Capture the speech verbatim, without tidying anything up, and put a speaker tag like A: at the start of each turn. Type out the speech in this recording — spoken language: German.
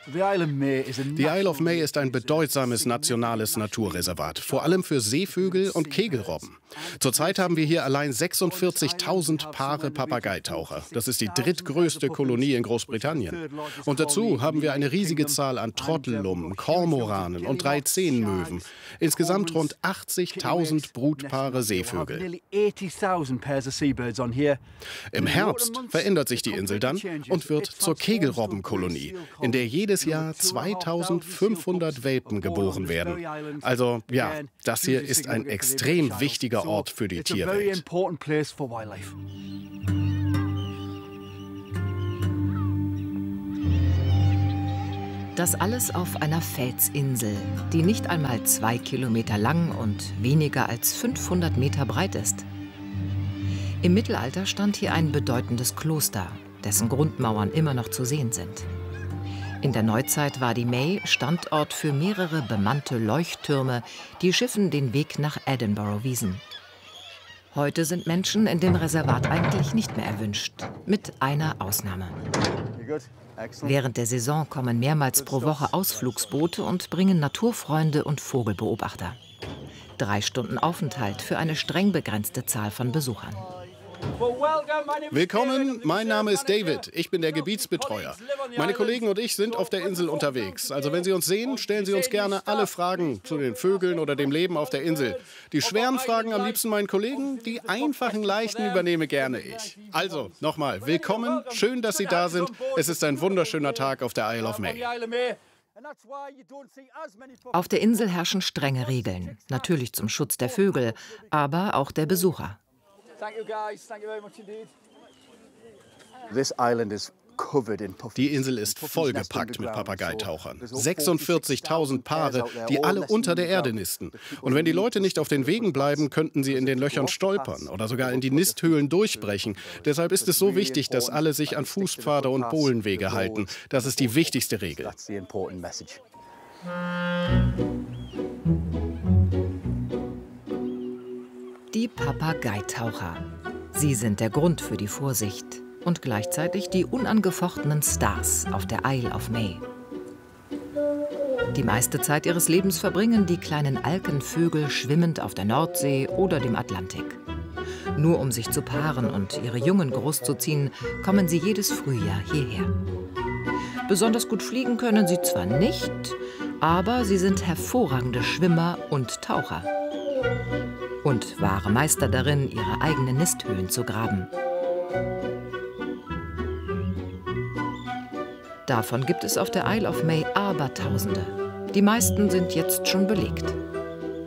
A: Die Isle of May ist ein bedeutsames nationales Naturreservat, vor allem für Seevögel und Kegelrobben. Zurzeit haben wir hier allein sechsundvierzigtausend Paare Papageitaucher. Das ist die drittgrößte Kolonie in Großbritannien. Und dazu haben wir eine riesige Zahl an Trottellummen, Kormoranen und Dreizehnmöwen. Insgesamt rund achtzigtausend Brutpaare Seevögel. Im Herbst verändert sich die Insel dann und wird zur Kegelrobbenkolonie, in der jedes Jahr zweitausendfünfhundert Welpen geboren werden. Also ja, das hier ist ein extrem wichtiger Ort für die Tierwelt.
B: Das alles auf einer Felsinsel, die nicht einmal zwei Kilometer lang und weniger als fünfhundert Meter breit ist. Im Mittelalter stand hier ein bedeutendes Kloster, dessen Grundmauern immer noch zu sehen sind. In der Neuzeit war die May Standort für mehrere bemannte Leuchttürme, die Schiffen den Weg nach Edinburgh wiesen. Heute sind Menschen in dem Reservat eigentlich nicht mehr erwünscht, mit einer Ausnahme. Während der Saison kommen mehrmals pro Woche Ausflugsboote und bringen Naturfreunde und Vogelbeobachter. Drei Stunden Aufenthalt für eine streng begrenzte Zahl von Besuchern.
A: Willkommen, mein Name ist David. Ich bin der Gebietsbetreuer. Meine Kollegen und ich sind auf der Insel unterwegs. Also wenn Sie uns sehen, stellen Sie uns gerne alle Fragen zu den Vögeln oder dem Leben auf der Insel. Die schweren Fragen am liebsten meinen Kollegen, die einfachen, leichten übernehme gerne ich. Also, nochmal, willkommen, schön, dass Sie da sind. Es ist ein wunderschöner Tag auf der Isle of May.
B: Auf der Insel herrschen strenge Regeln, natürlich zum Schutz der Vögel, aber auch der Besucher.
A: Die Insel ist vollgepackt mit Papageitauchern. sechsundvierzigtausend Paare, die alle unter der Erde nisten. Und wenn die Leute nicht auf den Wegen bleiben, könnten sie in den Löchern stolpern oder sogar in die Nisthöhlen durchbrechen. Deshalb ist es so wichtig, dass alle sich an Fußpfade und Bohlenwege halten. Das ist die wichtigste Regel.
B: Die Papageitaucher. Sie sind der Grund für die Vorsicht und gleichzeitig die unangefochtenen Stars auf der Isle of May. Die meiste Zeit ihres Lebens verbringen die kleinen Alkenvögel schwimmend auf der Nordsee oder dem Atlantik. Nur um sich zu paaren und ihre Jungen großzuziehen, kommen sie jedes Frühjahr hierher. Besonders gut fliegen können sie zwar nicht, aber sie sind hervorragende Schwimmer und Taucher. Und wahre Meister darin, ihre eigenen Nisthöhlen zu graben. Davon gibt es auf der Isle of May Abertausende. Die meisten sind jetzt schon belegt.